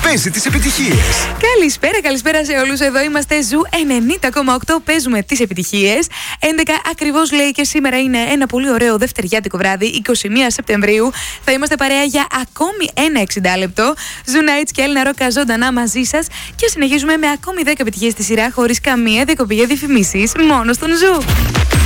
παίζει τις επιτυχίες. Καλησπέρα σε όλους. Εδώ είμαστε Ζου 90,8. Παίζουμε τις επιτυχίες. 11 ακριβώς λέει και σήμερα είναι ένα πολύ ωραίο δευτεριάτικο βράδυ, 21 Σεπτεμβρίου. Θα είμαστε παρέα για ακόμη ένα 60 λεπτό. Ζου Nights και Έλληνα Ρόκα ζωντανά μαζί σας. Και συνεχίζουμε με ακόμη 10 επιτυχίες στη σειρά χωρίς καμία διακοπή για διαφημίσεις. Μόνο στον Ζου.